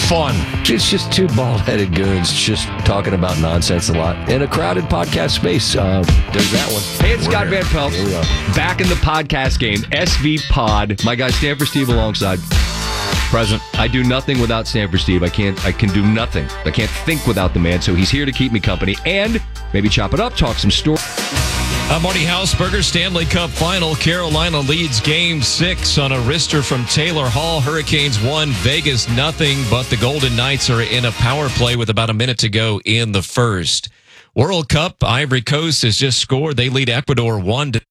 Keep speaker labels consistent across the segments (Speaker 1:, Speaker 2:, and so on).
Speaker 1: fun.
Speaker 2: It's just two bald-headed goons just talking about nonsense a lot in a crowded podcast space. There's that one.
Speaker 1: Hey, it's Scott Van Pelt.
Speaker 2: Here we are.
Speaker 1: Back in the podcast game. SV Pod. My guy Stanford Steve alongside.
Speaker 3: Present.
Speaker 1: I do nothing without Stanford Steve. I can do nothing. I can't think without the man, so he's here to keep me company and maybe chop it up, talk some stories.
Speaker 3: Marty Hausberger, Stanley Cup Final. Carolina leads Game 6 on a wrister from Taylor Hall. Hurricanes 1, Vegas nothing, but the Golden Knights are in a power play with about a minute to go in the first. World Cup, Ivory Coast has just scored. They lead Ecuador 1-7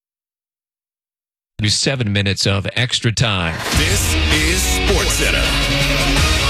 Speaker 3: minutes of extra time.
Speaker 4: This is SportsCenter.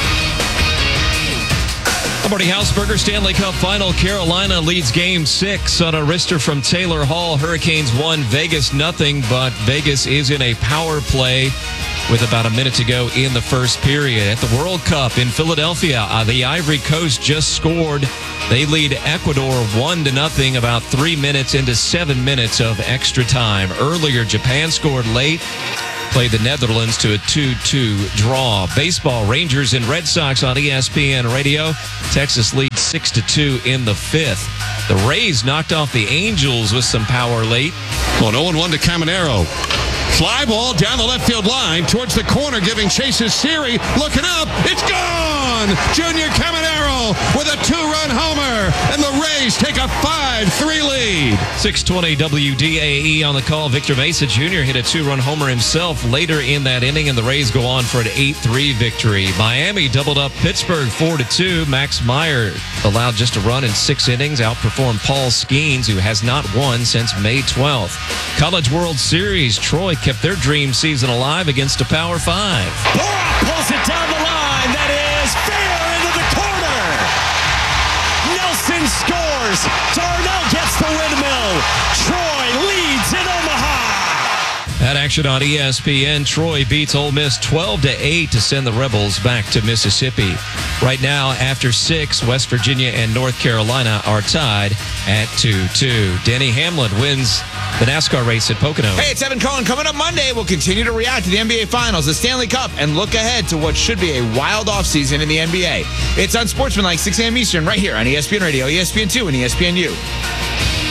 Speaker 3: Marty Hausberger, Stanley Cup Final. Carolina leads Game 6 on a wrister from Taylor Hall. Hurricanes 1, Vegas nothing, but Vegas is in a power play with about a minute to go in the first period. At the World Cup in Philadelphia, the Ivory Coast just scored. They lead Ecuador 1-0 about 3 minutes into 7 minutes of extra time. Earlier, Japan scored late. Played the Netherlands to a 2-2 draw. Baseball, Rangers and Red Sox on ESPN Radio. Texas leads 6-2 in the fifth. The Rays knocked off the Angels with some power late.
Speaker 5: Well, 0-1 to Caminero. Fly ball down the left field line towards the corner, giving chases Siri. Looking up, it's gone! Junior Caminero with a 2-run homer, and the Rays take a 5-3 lead.
Speaker 3: 620 WDAE on the call. Victor Mesa Jr. hit a 2-run homer himself later in that inning, and the Rays go on for an 8-3 victory. Miami doubled up Pittsburgh 4-2. Max Meyer allowed just a run in 6 innings, outperformed Paul Skeens, who has not won since May 12th. College World Series, Troy kept their dream season alive against a Power 5.
Speaker 6: Bora pulls it down the line. That is fair into the corner. Nelson scores. Darnell gets the windmill. Troy leads in Omaha.
Speaker 3: That action on ESPN. Troy beats Ole Miss 12-8 to send the Rebels back to Mississippi. Right now, after 6, West Virginia and North Carolina are tied at 2-2. Denny Hamlin wins the NASCAR race at Pocono.
Speaker 7: Hey, it's Evan Cohen. Coming up Monday, we'll continue to react to the NBA Finals, the Stanley Cup, and look ahead to what should be a wild offseason in the NBA. It's on Sportsmanlike, 6 a.m. Eastern, right here on ESPN Radio, ESPN2, and ESPNU.